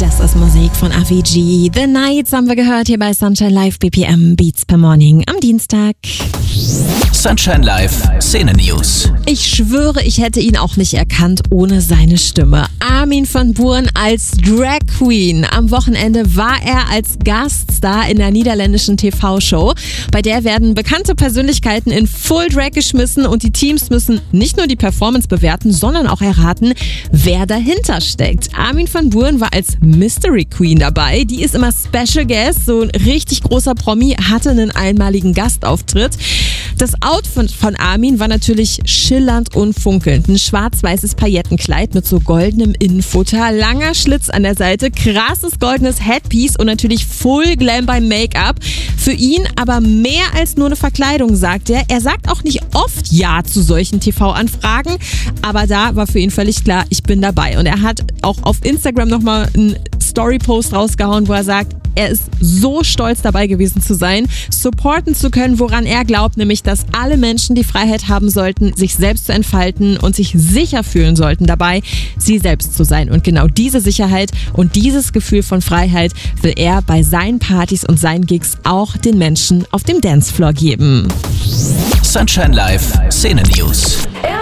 Das ist Musik von Avicii. The Nights haben wir gehört hier bei Sunshine Live BPM Beats per Morning am Dienstag. Sunshine Live Szene-News. Ich schwöre, ich hätte ihn auch nicht erkannt ohne seine Stimme. Armin van Buuren als Drag Queen. Am Wochenende war er als Gaststar in der niederländischen TV-Show. Bei der werden bekannte Persönlichkeiten in Full Drag geschmissen und die Teams müssen nicht nur die Performance bewerten, sondern auch erraten, wer dahinter steckt. Armin van Buuren war als Mystery Queen dabei. Die ist immer Special Guest, so ein richtig großer Promi, hatte einen einmaligen Gastauftritt. Das Outfit von Armin war natürlich schillernd und funkelnd. Ein schwarz-weißes Paillettenkleid mit so goldenem Innenfutter, langer Schlitz an der Seite, krasses goldenes Headpiece und natürlich Full Glam beim Make-up. Für ihn aber mehr als nur eine Verkleidung, sagt er. Er sagt auch nicht oft Ja zu solchen TV-Anfragen, aber da war für ihn völlig klar, ich bin dabei. Und er hat auch auf Instagram nochmal einen Story-Post rausgehauen, wo er sagt, er ist so stolz dabei gewesen zu sein, supporten zu können, woran er glaubt, nämlich, dass alle Menschen die Freiheit haben sollten, sich selbst zu entfalten und sich sicher fühlen sollten dabei, sie selbst zu sein. Und genau diese Sicherheit und dieses Gefühl von Freiheit will er bei seinen Partys und seinen Gigs auch den Menschen auf dem Dancefloor geben. Sunshine Live Szene-News.